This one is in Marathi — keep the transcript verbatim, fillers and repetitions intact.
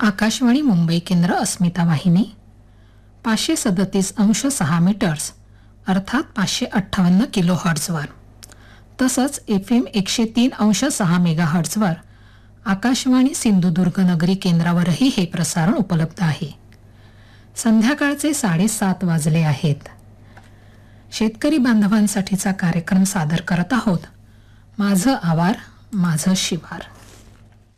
आकाशवाणी मुंबई केंद्र अस्मिता वाहिनी पाचशे सदतीस अंश सहा मीटर्स अर्थात पाचशे अठ्ठावन्न किलो हर्ट्झवर तसंच एफ एम एकशे तीन अंश सहा मेगा हर्ट्झवर आकाशवाणी सिंधुदुर्ग नगरी केंद्रावरही हे प्रसारण उपलब्ध आहे. संध्याकाळचे साडेसात वाजले आहेत. शेतकरी बांधवांसाठीचा कार्यक्रम सादर करत आहोत. माझं आवार माझं शिवार.